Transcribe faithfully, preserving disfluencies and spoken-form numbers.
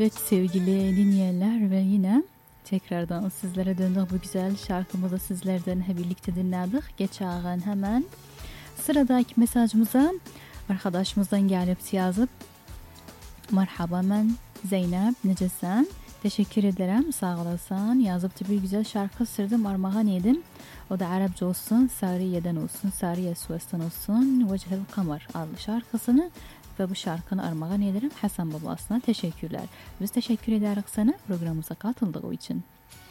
Evet sevgili dinleyenler ve yine tekrardan sizlere döndük. Bu güzel şarkımızı sizlerden hep birlikte dinledik. Geçen hemen sıradaki mesajımıza arkadaşımızdan gelip yazıp merhaba ben Zeynep necesen? Teşekkür ederim sağ olasın. Yazıp da bir güzel şarkı sırdım armağan edim. O da Arapça olsun, Sariye'den olsun, Sariye Sues'ten olsun. Vecihel Kamar adlı şarkısını ve bu şarkını armağan ederim Hasan babasına. Teşekkürler. Biz teşekkür ederiz sana programımıza katıldığı için.